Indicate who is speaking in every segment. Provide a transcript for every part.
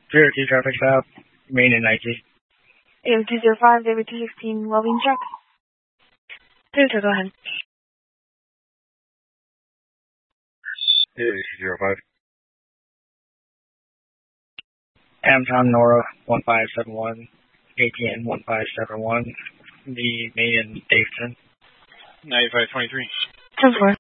Speaker 1: Cherokee traffic stop, main and 90.
Speaker 2: AM 205, David 216, well-being check. Toyota, go ahead.
Speaker 3: David 205.
Speaker 1: Amtown Nora 1571, ATN 1571, the main in Davidson.
Speaker 4: 9523.
Speaker 2: 10-4.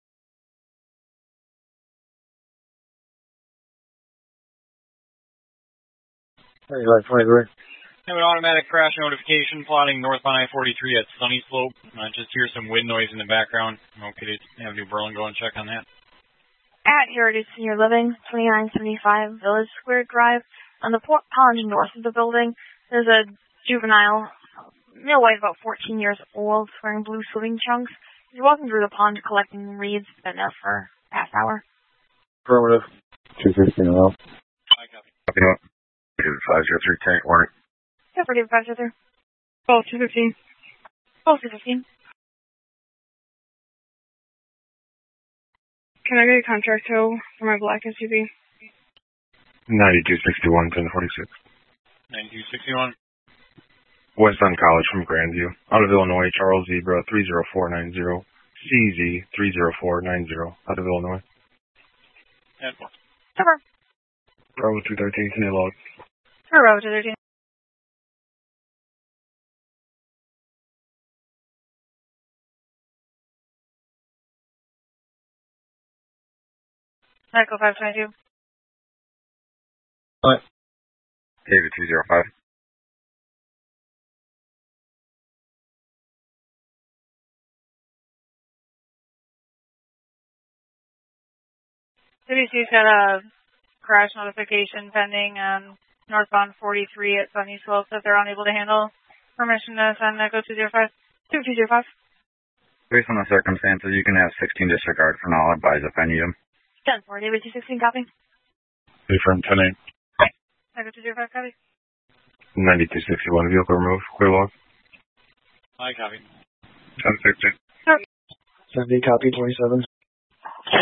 Speaker 4: Have an automatic crash notification plotting northbound I-43 at Sunny Slope. Just hear some wind noise in the background. Okay, have New Berlin go and check on that.
Speaker 2: At Heritage Senior Living, 2975 Village Square Drive. On the pond north of the building, there's a juvenile, male white, about 14 years old, wearing blue swimming trunks. He's walking through the pond collecting reeds. Been there for a half hour.
Speaker 3: Affirmative. 216 well.
Speaker 4: I copy.
Speaker 3: Copy out. 503 tank warning.
Speaker 2: Yeah, for David 503. 12-215. 12-215.
Speaker 5: Can I get a contract tow for my black SUV?
Speaker 3: 9261, 1046.
Speaker 4: 9261.
Speaker 3: West End College from Grandview. Out of Illinois, Charles Zebra 30490. CZ 30490. Out of Illinois.
Speaker 4: And 4.
Speaker 2: Cover.
Speaker 3: Bravo 213, can you log?
Speaker 2: Bravo 213. Echo 522.
Speaker 3: What? David 205.
Speaker 2: CBC's got a crash notification pending on northbound 43 at Sunny Slope that they're unable to handle. Permission to send Echo 205. 2205.
Speaker 6: Based on the circumstances, you can have 16 disregard for now. Advise if I need them.
Speaker 2: 10-4, David 216, copy.
Speaker 3: From 10-8.
Speaker 2: Echo 205, copy.
Speaker 3: 9261, vehicle removed. Clear log.
Speaker 4: I copy.
Speaker 3: 1060.
Speaker 1: 70, copy 27.